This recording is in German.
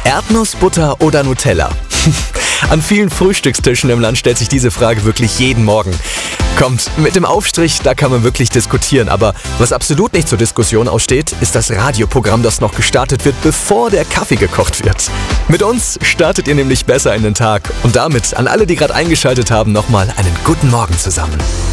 Erdnussbutter oder Nutella? An vielen Frühstückstischen im Land stellt sich diese Frage wirklich jeden Morgen. Kommt, mit dem Aufstrich, da kann man wirklich diskutieren. Aber was absolut nicht zur Diskussion aussteht, ist das Radioprogramm, das noch gestartet wird, bevor der Kaffee gekocht wird. Mit uns startet ihr nämlich besser in den Tag. Und damit an alle, die gerade eingeschaltet haben, nochmal einen guten Morgen zusammen.